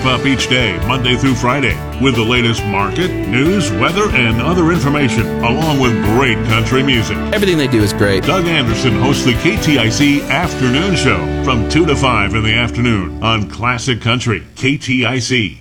up each day, Monday through Friday, with the latest market, news, weather, and other information, along with great country music. Everything they do is great. Doug Anderson hosts the KTIC Afternoon Show from 2 to 5 in the afternoon on Classic Country, KTIC.